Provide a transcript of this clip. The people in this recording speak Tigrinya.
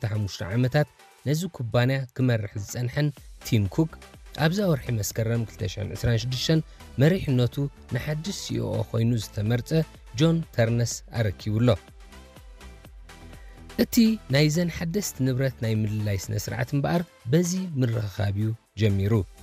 15 ዓመታት ነዚ ኩባንያ ክመርሕ ዝጸንሐን ቲም ኩክ ኣብዛ ወርሒ መስከረም 2026 መሪሕነቱ ንሓድሽ ሲኢኦ ኮይኑ ዝተመርጸ ጆን ተርነስ ኣረኪቡሎ። እቲ ናይዘን ሓደስቲ ንብረት ናይ ምልላይ ስነ ስርዓት እምበኣር በዚ ምርኽኻብዩ ጀሚሩ።